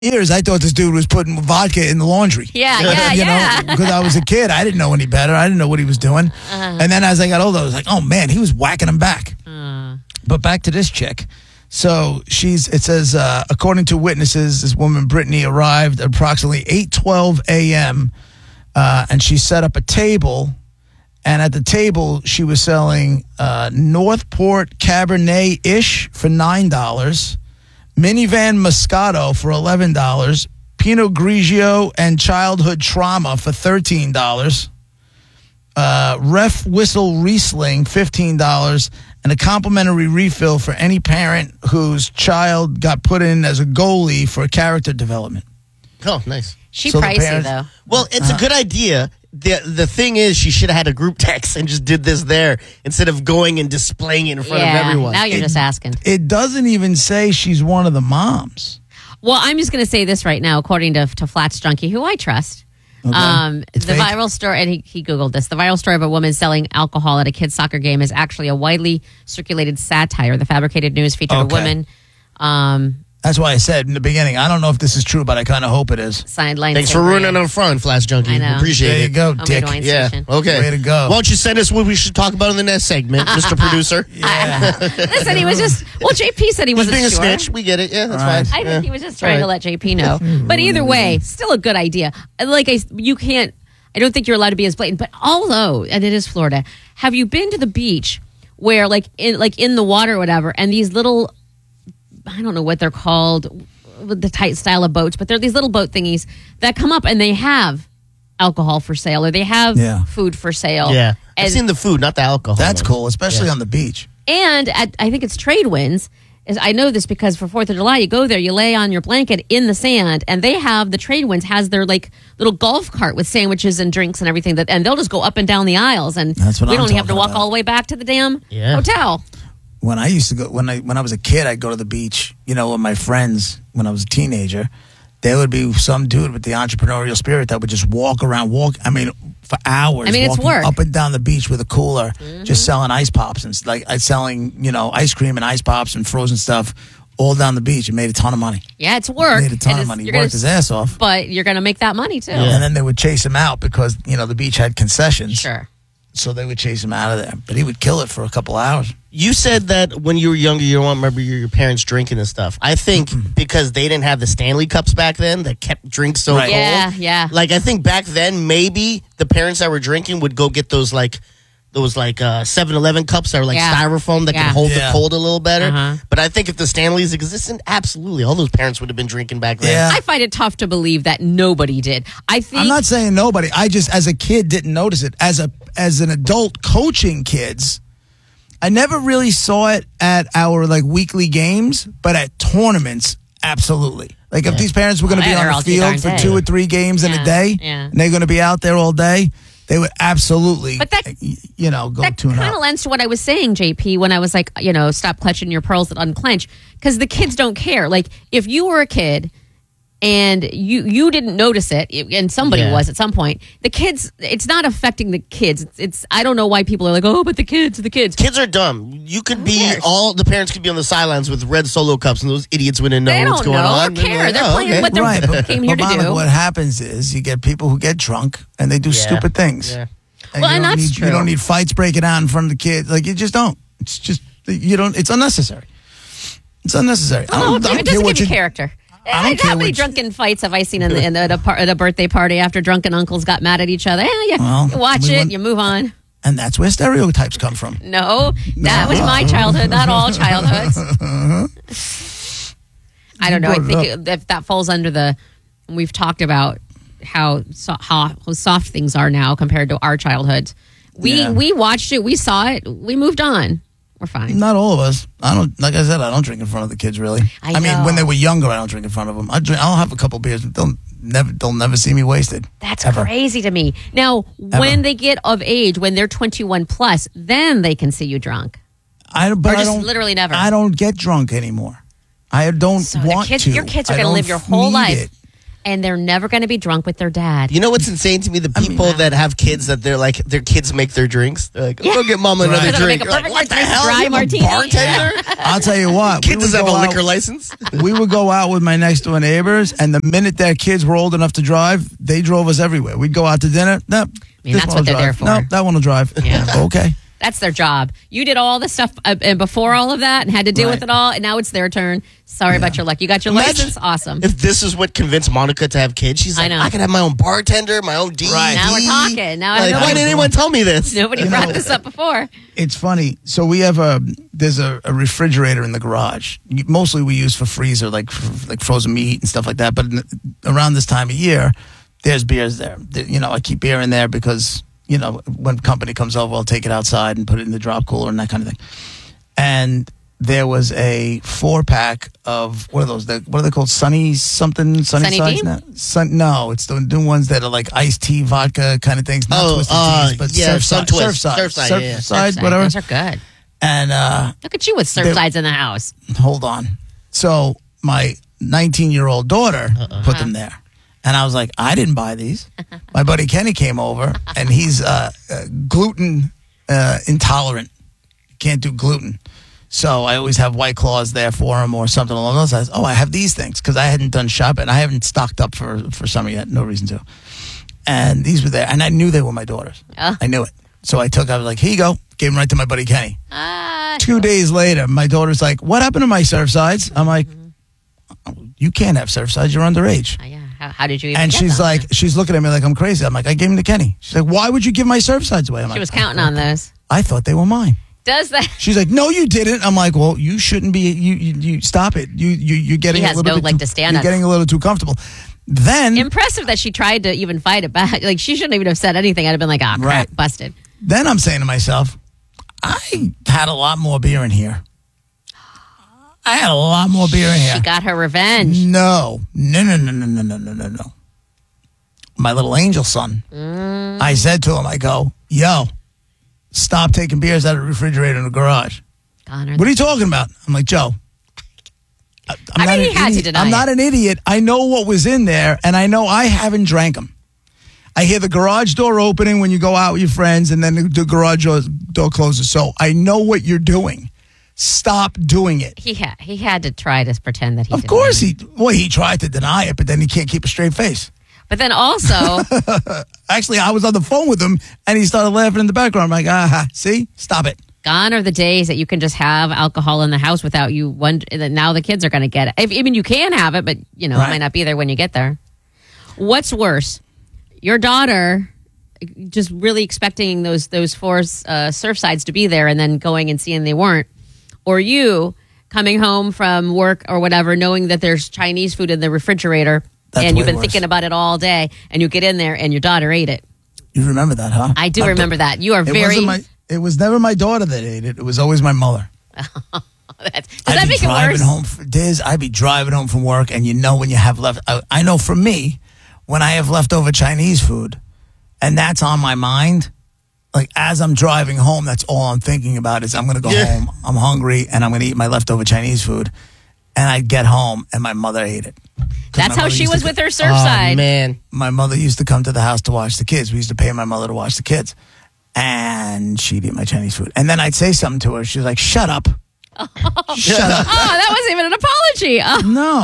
years, I thought this dude was putting vodka in the laundry. Yeah. You know, because I was a kid. I didn't know any better. I didn't know what he was doing. And then as I got older, I was like, oh, man, he was whacking him back. But back to this chick. So it says, according to witnesses, this woman, Brittany, arrived at approximately 8:12 a.m. And she set up a table. And at the table, she was selling Northport Cabernet-ish for $9. Minivan Moscato for $11, Pinot Grigio and Childhood Trauma for $13, Ref Whistle Riesling $15, and a complimentary refill for any parent whose child got put in as a goalie for character development. Oh, nice. She's pricey, though. Well, it's a good idea. The thing is, she should have had a group text and just did this there instead of going and displaying it in front of everyone. Now you're just asking. It doesn't even say she's one of the moms. Well, I'm just going to say this right now, according to Flats Junkie, who I trust. Okay. The fake? viral story, and he Googled this, the viral story of a woman selling alcohol at a kid's soccer game is actually a widely circulated satire. The fabricated news featured a woman. That's why I said in the beginning, I don't know if this is true, but I kind of hope it is. Sideline. Thanks for ruining our fun, Flash Junkie. I know. Appreciate There it. you go, Homemade Dick. wine Yeah. station. Okay. Way to go. Why don't you send us what we should talk about in the next segment, Mr. Producer? Listen, he was just, JP said he He's wasn't being a sure. snitch. We get it. Yeah, that's Right. fine. I think he was just trying to let JP know. But either way, still a good idea. Like I don't think you're allowed to be as blatant. But although, and it is Florida, have you been to the beach where in the water or whatever, and these little, I don't know what they're called, the tight style of boats, but they're these little boat thingies that come up and they have alcohol for sale or they have food for sale. Yeah. And, I've seen the food, not the alcohol. That's cool, especially on the beach. and I think it's Tradewinds. I know this because for 4th of July, you go there, you lay on your blanket in the sand, and they have the Tradewinds has their little golf cart with sandwiches and drinks and everything and they'll just go up and down the aisles, and That's what we I'm don't have to talking walk about. all the way back to the damn hotel. When I used to go, when I was a kid, I'd go to the beach, with my friends when I was a teenager. There would be some dude with the entrepreneurial spirit that would just walk around, for hours. It's walking work. up and down the beach with a cooler, just selling ice pops and selling, ice cream and ice pops and frozen stuff all down the beach. It made a ton of money. Yeah, it's work. Made a ton of money. He worked his ass off. But you're going to make that money, too. Yeah. And then they would chase him out because, the beach had concessions. Sure. So they would chase him out of there. But he would kill it for a couple hours. You said that when you were younger, you don't remember your parents drinking and stuff. I think because they didn't have the Stanley Cups back then that kept drinks so cold. Yeah. Like, I think back then, maybe the parents that were drinking would go get those 7-Eleven cups that are styrofoam that can hold the cold a little better. But I think if the Stanleys existed, absolutely, all those parents would have been drinking back then. Yeah. I find it tough to believe that nobody did. I think I'm not saying nobody. I just, as a kid, didn't notice it. As an adult coaching kids, I never really saw it at our weekly games, but at tournaments, absolutely. If these parents were going to be on the field for 2 or 3 games in a day, and they're going to be out there all day, they would absolutely, but that, go that tune kind up. of lends to what I was saying, JP, when I was stop clutching your pearls that unclench, because the kids don't care. If you were a kid and you didn't notice it, and somebody was at some point, the kids, it's not affecting the kids. It's I don't know why people are but the kids. Kids are dumb. You could the parents could be on the sidelines with red Solo cups, and those idiots wouldn't know what's going on. They don't care. They're playing what they came here to do. What happens is you get people who get drunk and they do stupid things. Yeah. And that's true. You don't need fights breaking out in front of the kids. You just don't. It's just it's unnecessary. It's unnecessary. It doesn't give you character. How many drunken fights have I seen at a birthday party after drunken uncles got mad at each other? You watch it, you move on. And that's where stereotypes come from. No, that was my childhood, not all childhoods. I don't know. I think if that falls under we've talked about how soft things are now compared to our childhoods. We watched it, we saw it, we moved on. We're fine. Not all of us. I don't drink in front of the kids really. I mean, when they were younger, I don't drink in front of them. I'll have a couple beers, but they'll never see me wasted. That's crazy to me. Now, when they get of age, when they're 21 plus, then they can see you drunk. Literally never. I don't get drunk anymore. I don't want to. Your kids are going to live your whole life. and they're never going to be drunk with their dad. You know what's insane to me? The people that have kids that they're like, their kids make their drinks. They're like, go get mama another Right. drink. Make a You're like, perfect what the nice hell? dry You're a martini. bartender? I'll tell you what. Kid doesn't have a go liquor out- license. We would go out with my next door neighbors, and the minute their kids were old enough to drive, they drove us everywhere. We'd go out to dinner. Nope. mean, that's what they're there for. No, that one will drive. Yeah. Okay. That's their job. You did all the stuff before all of that and had to deal with Right. it all, and now it's their turn. Sorry about your luck. You got your Imagine license? Awesome. If this is what convinced Monica to have kids, she's I like, know. I can have my own bartender, my own D. Right. Now we're talking. Now I Like, know why didn't anyone tell me this? Nobody brought this up before. It's funny. So we have there's a refrigerator in the garage. Mostly we use for freezer, like frozen meat and stuff like that. But around this time of year, there's beers there. I keep beer in there because, when company comes over, I'll take it outside and put it in the drop cooler and that kind of thing. And there was a 4-pack of, what are those? What are they called? Sunny something? Sunny sides? Beam? No, it's the new ones that are like iced tea, vodka kind of things. Not twisted teas, but yeah, Surfside. Surfside, Whatever. Those are good. And Look at you with Surfsides in the house. hold on. So my 19-year-old daughter put them there. And I was like, I didn't buy these. My buddy Kenny came over, and he's gluten intolerant. Can't do gluten. So I always have White Claws there for him or something along those lines. Oh, I have these things because I hadn't done shopping. I haven't stocked up for summer yet. No reason to. And these were there. And I knew they were my daughters. Oh. I knew it. So I was like, here you go. Gave them right to my buddy Kenny. 2 Sure. days later, my daughter's like, what happened to my Surfsides? I'm like, you can't have Surfsides. You're underage. Yeah. How did you even And get she's them? like, she's looking at me like I'm crazy. I'm like, I gave them to Kenny. She's like, why would you give my Surfsides away? I'm She like, was counting on those. I thought they were mine. Does that? She's like, no, you didn't. I'm like, well, you shouldn't be. You stop it. You're getting He a has little no bit leg too, to stand You're on. getting a little too comfortable. Then Impressive that she tried to even fight it back. Like, she shouldn't even have said anything. I'd have been like, ah, crap, Right. busted. Then I'm saying to myself, I had a lot more beer in here. I had a lot more beer in here. She got her revenge. No. My little angel son. I said to him, I go, yo, stop taking beers out of the refrigerator in the garage. Connor. What are you talking about? I'm like, Joe. I mean, he had to deny I'm it. not an idiot. I know what was in there, and I know I haven't drank them. I hear the garage door opening when you go out with your friends, and then the garage door closes. So I know what you're doing. Stop doing it. He had to try to pretend that he Of didn't. course he tried to deny it, but then he can't keep a straight face. But then also, Actually, I was on the phone with him, and he started laughing in the background. I'm like, see? Stop it. gone are the days that you can just have alcohol in the house without you wondering. Now the kids are going to get it. I mean, you can have it, but it might not be there when you get there. What's worse? Your daughter just really expecting those four Surfsides to be there and then going and seeing they weren't, or you coming home from work or whatever knowing that there's Chinese food in the refrigerator. That's and you've way been worse. thinking about it all day, and you get in there and your daughter ate it. You remember that, huh? I do remember that. You are It was never my daughter that ate it. It was always my mother. Does that make it worse? I'd be driving home from work, and when you have left. I know for me, when I have leftover Chinese food, and that's on my mind, like as I'm driving home, that's all I'm thinking about is I'm going to go home. I'm hungry, and I'm going to eat my leftover Chinese food. And I'd get home, and my mother ate it. That's how she was with her Oh, Surfside. man. My mother used to come to the house to watch the kids. We used to pay my mother to watch the kids. And she'd eat my Chinese food. And then I'd say something to her. She's like, shut up. Shut up. Oh, that wasn't even an apology. Oh, No.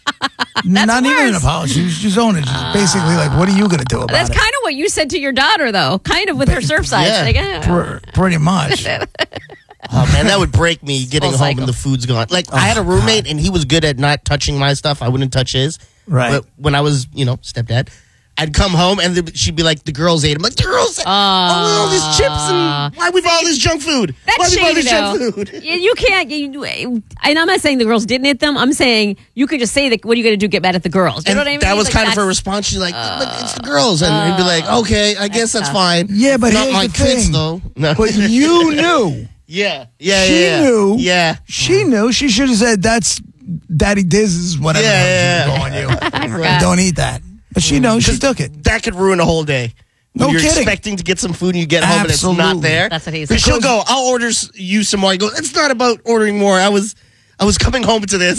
Not even an worse. apology. She was just owning it. She's basically like, what are you going to do about that's it? kind of what you said to your daughter, though. Kind of with her Surfside. Yeah. Like, Pretty much. Oh, man, that would break me getting Full home cycle. and the food's gone. Like, I had a roommate, and he was good at not touching my stuff. I wouldn't touch his. Right. But when I was, stepdad, I'd come home, and she'd be like, the girls ate. I'm like, the girls ate all these chips, and why we buy all this junk food? Why that's we buy shady, this though. junk food? You can't. And I'm not saying the girls didn't eat them. I'm saying you could just say that. What are you going to do? Get mad at the girls? You know what I mean? That was Like, kind of her that's- response. She's like, but it's the girls. And he'd be like, okay, I guess that's fine. Yeah, but Not here's my the kids, thing. though. No. But you knew. Yeah. She knew. Yeah. She knew. She should have said, that's Daddy Diz's whatever. Yeah. Go on you. forgot. Don't eat that. But she knows. She took it. That could ruin a whole day. No When you're kidding. expecting to get some food and you get home and it's Absolutely. not there. That's what he Because said. she'll go, I'll order you some more. I go, it's not about ordering more. I was coming home to this.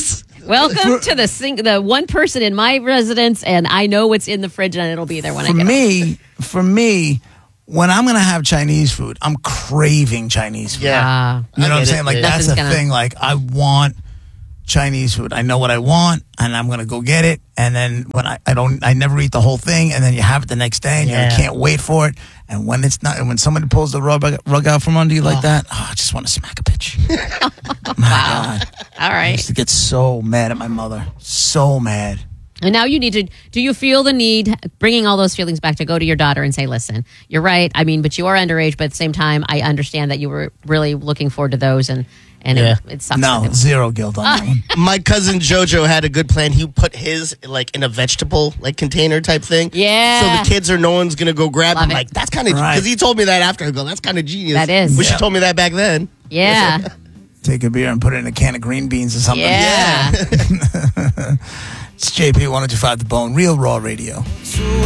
Welcome to the one person in my residence, and I know what's in the fridge, and it'll be there when I get home. For me, when I'm going to have Chinese food, I'm craving Chinese food. Yeah. You know what I'm saying? Like, that's the Nothing's thing. Like, I want Chinese food. I know what I want, and I'm going to go get it. And then when I never eat the whole thing, and then you have it the next day, and you can't wait for it. And when it's not, and when somebody pulls the rug out from under you like that, I just want to smack a bitch. My God. All I right. used to get so mad at my mother. So mad. And now you need to, do you feel the need, bringing all those feelings back, to go to your daughter and say, listen, you're right. I mean, but you are underage, but at the same time, I understand that you were really looking forward to those, and it sucks. No, zero guilt on that one. My cousin Jojo had a good plan. He put his like in a vegetable like container type thing. Yeah. So the kids no one's gonna go grab Love them. it. Like that's kind of Right. because he told me that after. I go, that's kind of genius. That is. Wish you told me that back then. Yeah. Take a beer and put it in a can of green beans or something. Yeah. It's JP 105 The Bone, Real Raw Radio.